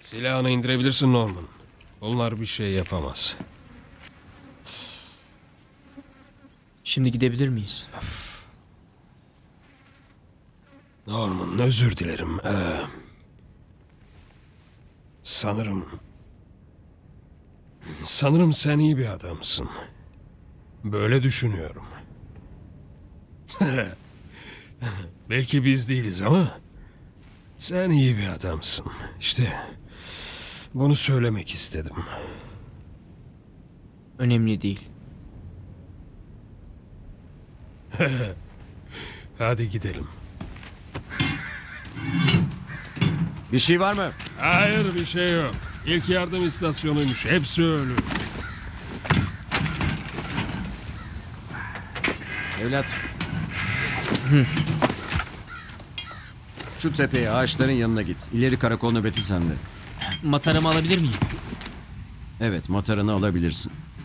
Silahını indirebilirsin Norman. Onlar bir şey yapamaz. Şimdi gidebilir miyiz? Norman, özür dilerim. Sanırım sen iyi bir adamsın. Böyle düşünüyorum. Belki biz değiliz ama sen iyi bir adamsın. İşte bunu söylemek istedim. Önemli değil. Hadi gidelim. Bir şey var mı? Hayır, bir şey yok. İlk yardım istasyonuymuş. Hepsi ölü. Evlat. Şu tepeye, ağaçların yanına git. İleri karakol nöbeti sende. Mataramı alabilir miyim? Evet, matarını alabilirsin.